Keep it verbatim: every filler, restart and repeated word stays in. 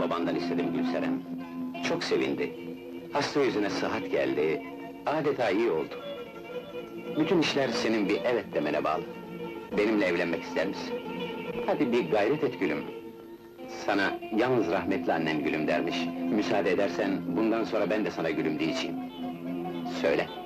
babandan istedim Gülseren. Çok sevindi. Hasta yüzüne sıhhat geldi, adeta iyi oldu. Bütün işler senin bir evet demene bağlı. Benimle evlenmek ister misin? Hadi bir gayret et gülüm. Sana yalnız rahmetli annen gülüm dermiş. Müsaade edersen, bundan sonra ben de sana gülüm diyeceğim. Söyle.